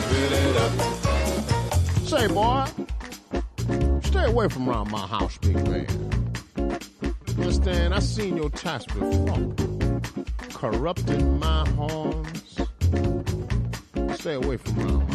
fill it up. Say, boy, stay away from around my house, big man. Understand? I seen your tax before. Corrupting my horns. Stay away from around.